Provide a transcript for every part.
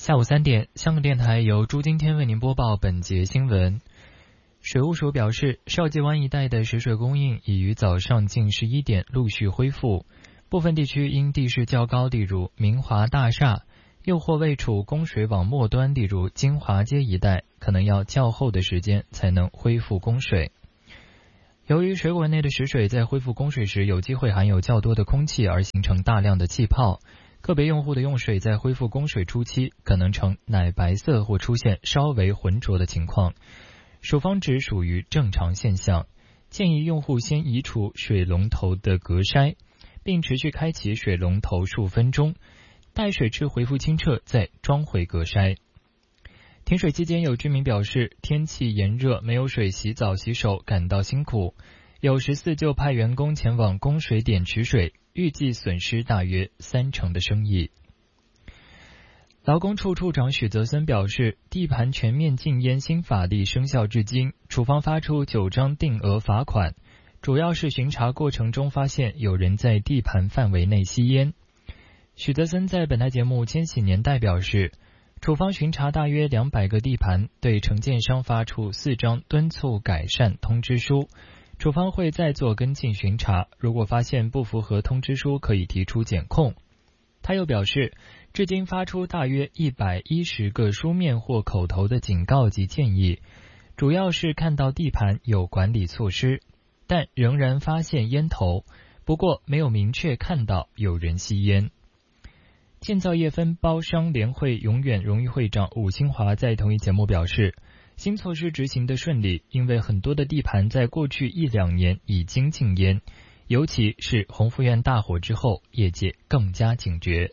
下午3点，香港电台由朱今天为您播报本节新闻。水务署表示，邵际湾一带的食水供应已于早上近11点陆续恢复，部分地区因地势较高，例如明华大厦，又或位处供水网末端，例如金华街一带，可能要较后的时间才能恢复供水。由于水管内的食水在恢复供水时有机会含有较多的空气而形成大量的气泡，个别用户的用水在恢复供水初期可能呈奶白色或出现稍微浑浊的情况，署方指属于正常现象，建议用户先移除水龙头的隔筛，并持续开启水龙头数分钟，待水质恢复清澈再装回隔筛。停水期间，有居民表示天气炎热，没有水洗澡洗手感到辛苦，有14就派员工前往供水点取水，预计损失大约30%的生意。劳工处处长许泽森表示，地盘全面禁烟新法律生效至今，处方发出9张定额罚款，主要是巡查过程中发现有人在地盘范围内吸烟。许泽森在本台节目《千禧年代》表示，处方巡查大约200个地盘，对承建商发出4张敦促改善通知书，处方会再做跟进巡查，如果发现不符合通知书，可以提出检控。他又表示，至今发出大约110个书面或口头的警告及建议，主要是看到地盘有管理措施，但仍然发现烟头，不过没有明确看到有人吸烟。建造业分包商联会永远荣誉会长伍新华在同一节目表示，新措施执行的顺利，因为很多的地盘在过去1-2年已经禁烟，尤其是鸿福苑大火之后，业界更加警觉。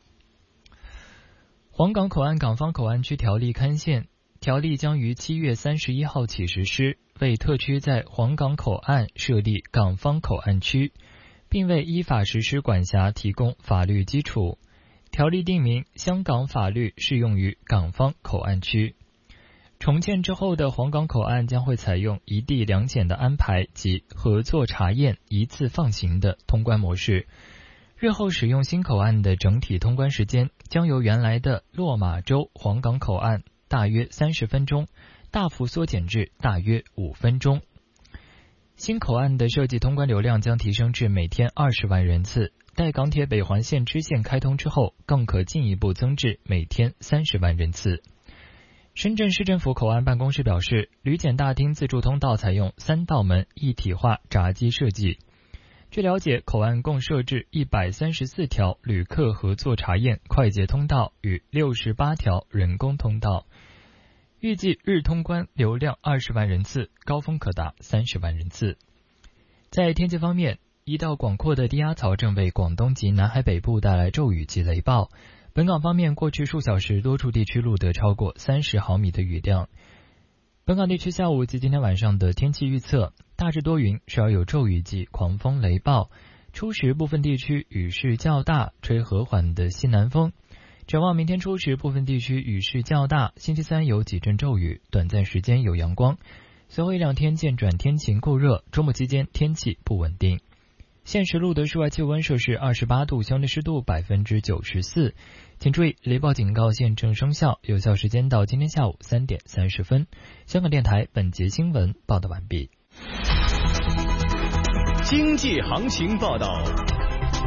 黄港口岸港方口岸区条例刊宪，条例将于7月31号起实施，为特区在黄港口岸设立港方口岸区，并为依法实施管辖提供法律基础。条例定明，香港法律适用于港方口岸区。重建之后的黄港口岸将会采用一地两检的安排及合作查验一次放行的通关模式。日后使用新口岸的整体通关时间将由原来的落马洲黄港口岸大约30分钟，大幅缩减至大约5分钟。新口岸的设计通关流量将提升至每天20万人次，待港铁北环线支线开通之后，更可进一步增至每天30万人次。深圳市政府口岸办公室表示，旅检大厅自助通道采用3道门一体化闸机设计。据了解，口岸共设置134条旅客合作查验快捷通道与68条人工通道，预计日通关流量20万人次，高峰可达30万人次。在天气方面，一道广阔的低压槽正为广东及南海北部带来骤雨及雷暴。本港方面，过去数小时多处地区录得超过30毫米的雨量。本港地区下午及今天晚上的天气预测，大致多云，时而有骤雨及狂风雷暴，初时部分地区雨势较大，吹和缓的西南风。展望明天初时，部分地区雨势较大，星期三有几阵骤雨，短暂时间有阳光，随后1-2天渐转天晴酷热，周末期间天气不稳定。现时录得室外气温摄氏28度，相对湿度94%。请注意，雷暴警告现正生效，有效时间到今天下午3点30分。香港电台本节新闻报道完毕。 经济行情报道。